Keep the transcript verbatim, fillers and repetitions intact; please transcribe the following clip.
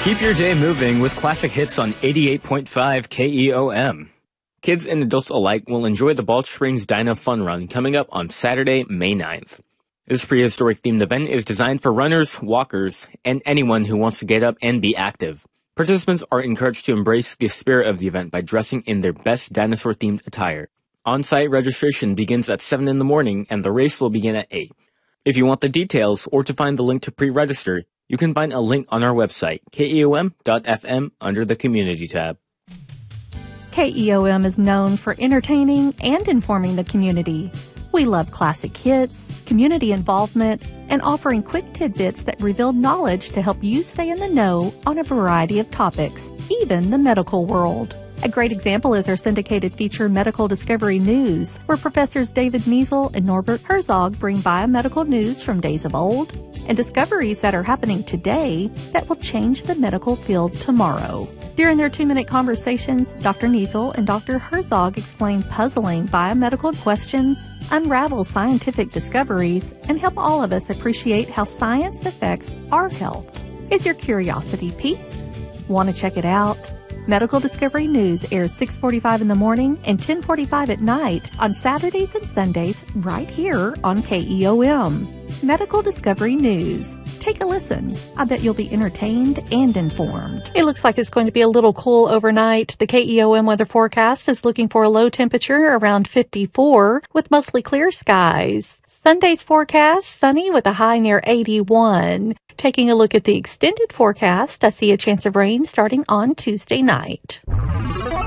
Keep your day moving with classic hits on eighty-eight point five K E O M. Kids and adults alike will enjoy the Balch Springs Dyna Fun Run coming up on Saturday, May ninth. This prehistoric-themed event is designed for runners, walkers, and anyone who wants to get up and be active. Participants are encouraged to embrace the spirit of the event by dressing in their best dinosaur-themed attire. On-site registration begins at seven in the morning, and the race will begin at eight. If you want the details or to find the link to pre-register, you can find a link on our website, K E O M dot F M, under the Community tab. K E O M is known for entertaining and informing the community. We love classic hits, community involvement, and offering quick tidbits that reveal knowledge to help you stay in the know on a variety of topics, even the medical world. A great example is our syndicated feature Medical Discovery News, where Professors David Niesel and Norbert Herzog bring biomedical news from days of old and discoveries that are happening today that will change the medical field tomorrow. During their two-minute conversations, Doctor Niesel and Doctor Herzog explain puzzling biomedical questions, unravel scientific discoveries, and help all of us appreciate how science affects our health. Is your curiosity piqued? Want to check it out? Medical Discovery News airs six forty-five in the morning and ten forty-five at night on Saturdays and Sundays right here on K E O M. Medical Discovery News. Take a listen. I bet you'll be entertained and informed. It looks like it's going to be a little cool overnight. The K E O M weather forecast is looking for a low temperature around fifty-four with mostly clear skies. Sunday's forecast, sunny with a high near eighty-one. Taking a look at the extended forecast, I see a chance of rain starting on Tuesday night.